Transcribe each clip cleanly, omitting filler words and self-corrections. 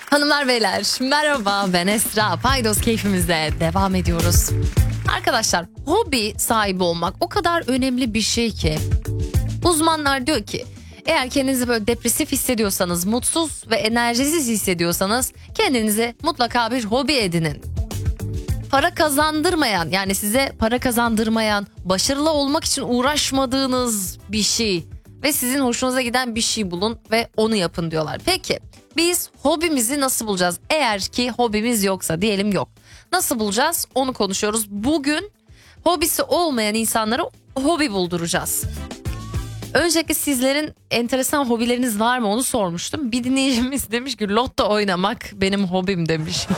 Hanımlar beyler merhaba, ben Esra. Paydos keyfimizde devam ediyoruz. Arkadaşlar, hobi sahibi olmak o kadar önemli bir şey ki uzmanlar diyor ki eğer kendinizi böyle depresif hissediyorsanız, mutsuz ve enerjisiz hissediyorsanız kendinize mutlaka bir hobi edinin. Para kazandırmayan, yani size para kazandırmayan, başarılı olmak için uğraşmadığınız bir şey ve sizin hoşunuza giden bir şey bulun ve onu yapın diyorlar. Peki biz hobimizi nasıl bulacağız? Eğer ki hobimiz yoksa, diyelim yok. Nasıl bulacağız? Onu konuşuyoruz. Bugün hobisi olmayan insanlara hobi bulduracağız. Öncelikle sizlerin enteresan hobileriniz var mı onu sormuştum. Bir dinleyicimiz demiş ki lotto oynamak benim hobim demiş.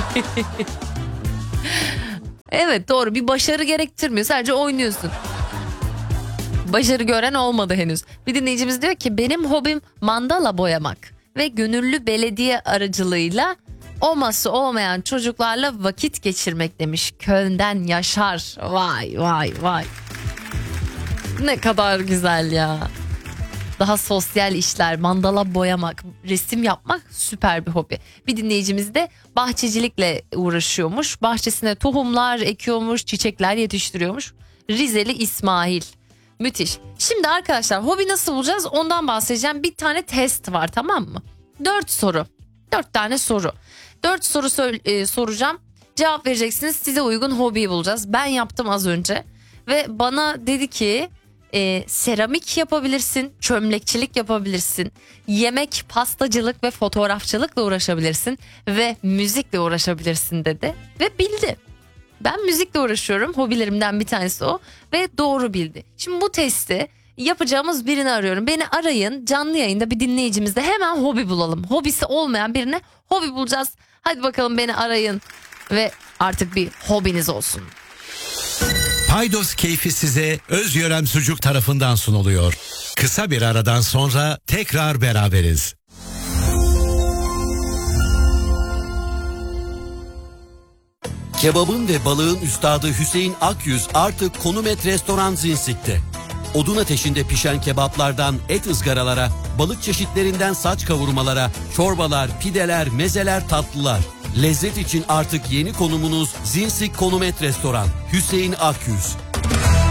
Evet, doğru, bir başarı gerektirmiyor, sadece oynuyorsun. Başarı gören olmadı henüz. Bir dinleyicimiz diyor ki benim hobim mandala boyamak ve gönüllü belediye aracılığıyla olması olmayan çocuklarla vakit geçirmek demiş. Köln'den Yaşar. Vay vay vay. Ne kadar güzel ya. Daha sosyal işler, mandala boyamak, resim yapmak süper bir hobi. Bir dinleyicimiz de bahçecilikle uğraşıyormuş. Bahçesine tohumlar ekiyormuş, çiçekler yetiştiriyormuş. Rizeli İsmail. Müthiş. Şimdi arkadaşlar, hobi nasıl bulacağız ondan bahsedeceğim. Bir tane test var, tamam mı? 4 soru. 4 tane soru. 4 soru soracağım. Cevap vereceksiniz. Size uygun hobiyi bulacağız. Ben yaptım az önce. Ve bana dedi ki seramik yapabilirsin, çömlekçilik yapabilirsin, yemek, pastacılık ve fotoğrafçılıkla uğraşabilirsin ve müzikle uğraşabilirsin dedi. Ve bildi. Ben müzikle uğraşıyorum, hobilerimden bir tanesi o ve doğru bildi. Şimdi bu testi yapacağımız birini arıyorum. Beni arayın, canlı yayında bir dinleyicimizde hemen hobi bulalım. Hobisi olmayan birine hobi bulacağız. Hadi bakalım, beni arayın ve artık bir hobiniz olsun. Paydos keyfi size Özyörem Sucuk tarafından sunuluyor. Kısa bir aradan sonra tekrar beraberiz. Kebabın ve balığın üstadı Hüseyin Akyüz artık Konum Et Restoran Zinsik'te. Odun ateşinde pişen kebaplardan et ızgaralara, balık çeşitlerinden saç kavurmalara, çorbalar, pideler, mezeler, tatlılar. Lezzet için artık yeni konumunuz Zinsik Konum Et Restoran. Hüseyin Akyüz.